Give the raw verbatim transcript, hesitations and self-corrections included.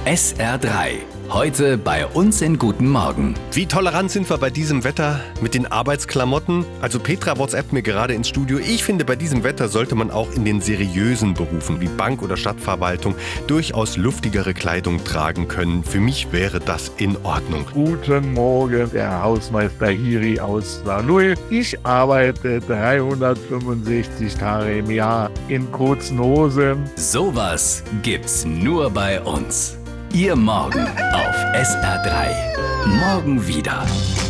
S R drei. Heute bei uns in Guten Morgen. Wie tolerant sind wir bei diesem Wetter mit den Arbeitsklamotten? Also Petra WhatsAppt mir gerade ins Studio. Ich finde, bei diesem Wetter sollte man auch in den seriösen Berufen wie Bank oder Stadtverwaltung durchaus luftigere Kleidung tragen können. Für mich wäre das in Ordnung. Guten Morgen, der Hausmeister Hiri aus Saarlouis. Ich arbeite dreihundertfünfundsechzig Tage im Jahr in kurzen Hosen. Sowas gibt's nur bei uns. Ihr Morgen auf S R drei. Morgen wieder.